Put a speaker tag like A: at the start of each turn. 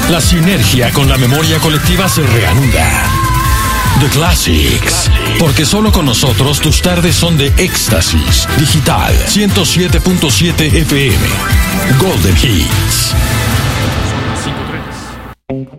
A: La sinergia con la memoria colectiva se reanuda. The Classics. Porque solo con nosotros tus tardes son de éxtasis. Digital 107.7 FM. Golden Hits.